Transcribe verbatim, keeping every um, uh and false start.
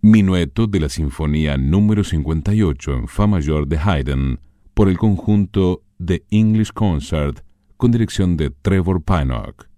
Minueto de la Sinfonía número cincuenta y ocho en Fa mayor de Haydn por el conjunto The English Concert con dirección de Trevor Pinnock.